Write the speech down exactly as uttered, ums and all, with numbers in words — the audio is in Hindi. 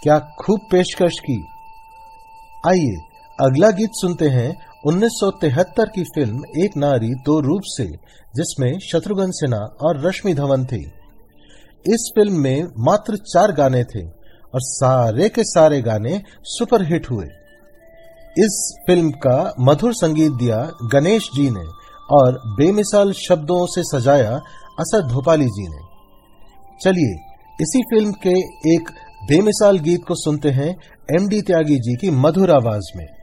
क्या खूब पेशकश की। आइए अगला गीत सुनते हैं उन्नीस सौ तिहत्तर की फिल्म एक नारी दो रूप से, जिसमें शत्रुघ्न सिन्हा और रश्मि धवन थे। इस फिल्म में मात्र चार गाने थे और सारे के सारे गाने सुपरहिट हुए। इस फिल्म का मधुर संगीत दिया गणेश जी ने और बेमिसाल शब्दों से सजाया असद भोपाली जी ने। चलिए इसी फिल्म के एक बेमिसाल गीत को सुनते हैं एम डी त्यागी जी की मधुर आवाज में।